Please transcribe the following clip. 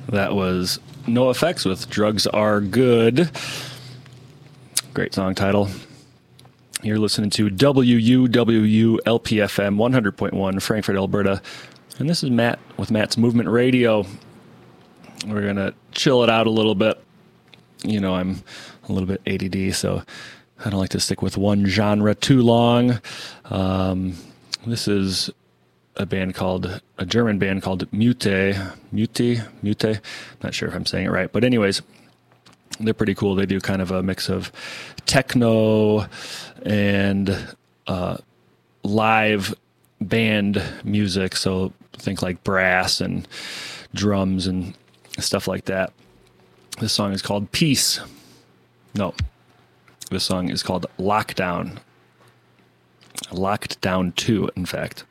That was NoFX with Drugs Are Good. Great song title. You're listening to WUWU LPFM 100.1 Frankfurt, Alberta. And this is Matt with Matt's Movement Radio. We're going to chill it out a little bit. You know, I'm a little bit ADD, so I don't like to stick with one genre too long. This is a German band called Mute. Not sure if I'm saying it right, but anyways, they're pretty cool. They do kind of a mix of techno and live band music. So think like brass and drums and stuff like that. This song is called Peace. No, this song is called Lockdown. Locked Down 2, in fact.